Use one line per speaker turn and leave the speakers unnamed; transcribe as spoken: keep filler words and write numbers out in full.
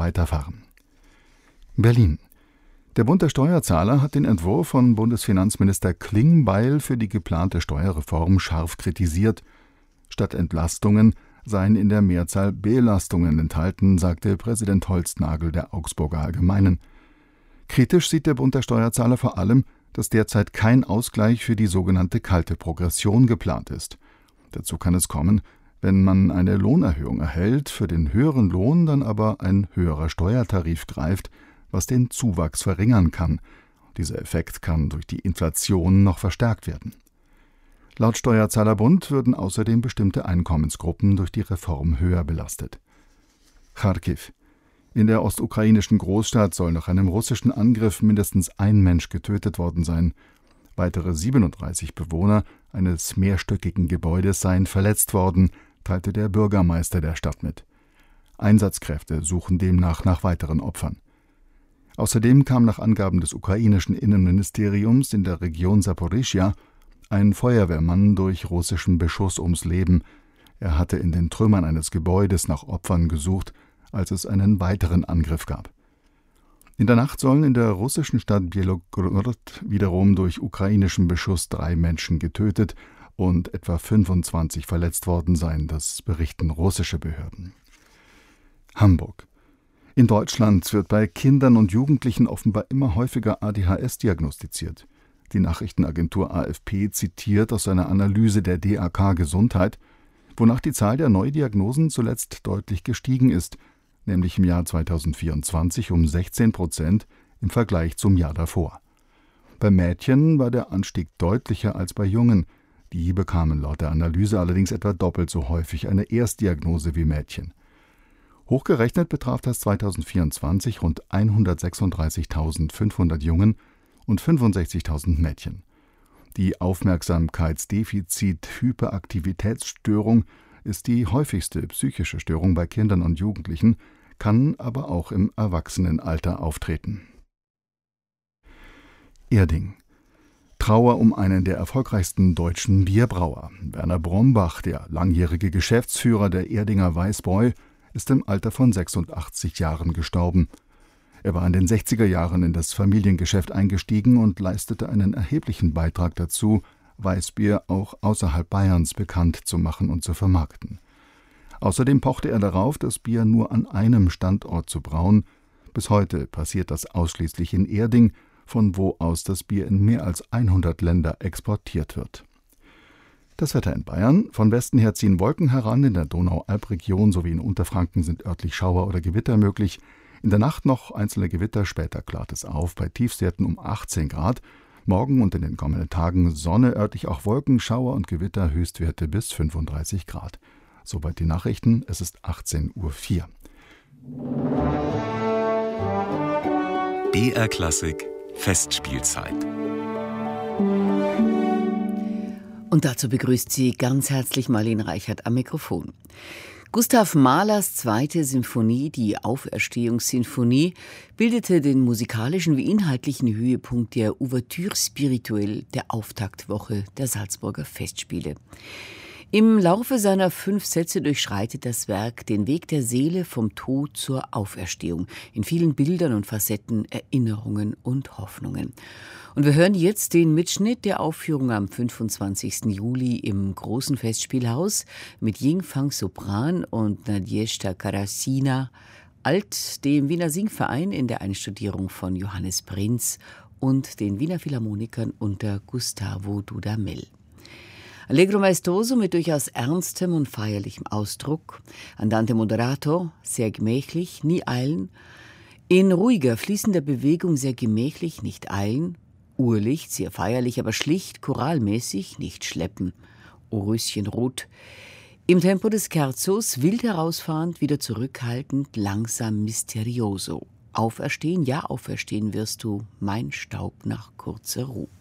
weiterfahren. Berlin. Der Bund der Steuerzahler hat den Entwurf von Bundesfinanzminister Klingbeil für die geplante Steuerreform scharf kritisiert. Statt Entlastungen seien in der Mehrzahl Belastungen enthalten, sagte Präsident Holznagel der Augsburger Allgemeinen. Kritisch sieht der Bund der Steuerzahler vor allem, dass derzeit kein Ausgleich für die sogenannte kalte Progression geplant ist. Dazu kann es kommen, wenn man eine Lohnerhöhung erhält, für den höheren Lohn dann aber ein höherer Steuertarif greift, was den Zuwachs verringern kann. Dieser Effekt kann durch die Inflation noch verstärkt werden. Laut Steuerzahlerbund würden außerdem bestimmte Einkommensgruppen durch die Reform höher belastet. Charkiw. In der ostukrainischen Großstadt soll nach einem russischen Angriff mindestens ein Mensch getötet worden sein. Weitere siebenunddreißig Bewohner eines mehrstöckigen Gebäudes seien verletzt worden, teilte der Bürgermeister der Stadt mit. Einsatzkräfte suchen demnach nach weiteren Opfern. Außerdem kam nach Angaben des ukrainischen Innenministeriums in der Region Saporischschja ein Feuerwehrmann durch russischen Beschuss ums Leben. Er hatte in den Trümmern eines Gebäudes nach Opfern gesucht, als es einen weiteren Angriff gab. In der Nacht sollen in der russischen Stadt Bjelogorod wiederum durch ukrainischen Beschuss drei Menschen getötet und etwa fünfundzwanzig verletzt worden sein, das berichten russische Behörden. Hamburg. In Deutschland wird bei Kindern und Jugendlichen offenbar immer häufiger A D H S diagnostiziert. Die Nachrichtenagentur A F P zitiert aus einer Analyse der D A K Gesundheit, wonach die Zahl der Neudiagnosen zuletzt deutlich gestiegen ist, nämlich im Jahr zweitausendvierundzwanzig um sechzehn Prozent im Vergleich zum Jahr davor. Bei Mädchen war der Anstieg deutlicher als bei Jungen. Die bekamen laut der Analyse allerdings etwa doppelt so häufig eine Erstdiagnose wie Mädchen. Hochgerechnet betraf das zweitausendvierundzwanzig rund hundertsechsunddreißigtausendfünfhundert Jungen und fünfundsechzigtausend Mädchen. Die Aufmerksamkeitsdefizit-Hyperaktivitätsstörung ist die häufigste psychische Störung bei Kindern und Jugendlichen, kann aber auch im Erwachsenenalter auftreten. Erding. Trauer um einen der erfolgreichsten deutschen Bierbrauer. Werner Brombach, der langjährige Geschäftsführer der Erdinger Weißbräu, ist im Alter von sechsundachtzig Jahren gestorben. Er war in den sechziger Jahren in das Familiengeschäft eingestiegen und leistete einen erheblichen Beitrag dazu, Weißbier auch außerhalb Bayerns bekannt zu machen und zu vermarkten. Außerdem pochte er darauf, das Bier nur an einem Standort zu brauen. Bis heute passiert das ausschließlich in Erding, von wo aus das Bier in mehr als hundert Länder exportiert wird. Das Wetter in Bayern. Von Westen her ziehen Wolken heran. In der Donau-Alb-Region sowie in Unterfranken sind örtlich Schauer oder Gewitter möglich. In der Nacht noch einzelne Gewitter, später klart es auf, bei Tiefstwerten um achtzehn Grad. Morgen und in den kommenden Tagen Sonne, örtlich auch Wolken, Schauer und Gewitter, Höchstwerte bis fünfunddreißig Grad. Soweit die Nachrichten, es ist achtzehn Uhr vier.
B R Klassik Festspielzeit.
Und dazu begrüßt sie ganz herzlich Marlene Reichert am Mikrofon. Gustav Mahlers zweite Symphonie, die Auferstehungssinfonie, bildete den musikalischen wie inhaltlichen Höhepunkt der Ouverture spirituelle der Auftaktwoche der Salzburger Festspiele. Im Laufe seiner fünf Sätze durchschreitet das Werk den Weg der Seele vom Tod zur Auferstehung, in vielen Bildern und Facetten, Erinnerungen und Hoffnungen. Und wir hören jetzt den Mitschnitt der Aufführung am fünfundzwanzigsten Juli im Großen Festspielhaus mit Yingfang Sopran und Nadezhda Karasina, Alt, dem Wiener Singverein in der Einstudierung von Johannes Prinz und den Wiener Philharmonikern unter Gustavo Dudamel. Allegro maestoso mit durchaus ernstem und feierlichem Ausdruck, Andante moderato, sehr gemächlich, nie eilen, in ruhiger, fließender Bewegung sehr gemächlich, nicht eilen, Urlicht, sehr feierlich, aber schlicht, choralmäßig, nicht schleppen, O Röschenrot, im Tempo des Scherzos, wild herausfahrend, wieder zurückhaltend, langsam misterioso. Auferstehen, ja, auferstehen wirst du, mein Staub nach kurzer Ruhe.